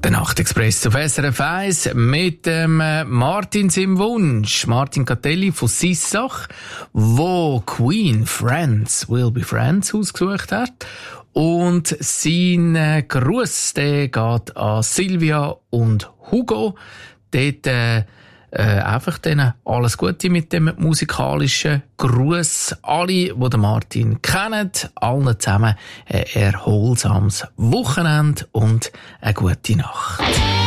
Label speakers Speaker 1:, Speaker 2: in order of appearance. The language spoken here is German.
Speaker 1: Der Nachtexpress auf SRF 1 mit dem Martin seinem Wunsch. Martin Catelli von Sissach, wo Queen Friends Will Be Friends ausgesucht hat. Und sein Gruß, der geht an Silvia und Hugo. Dort einfach denen alles Gute mit dem musikalischen Gruß. Alle, die den Martin kennen, allen zusammen ein erholsames Wochenende und eine gute Nacht.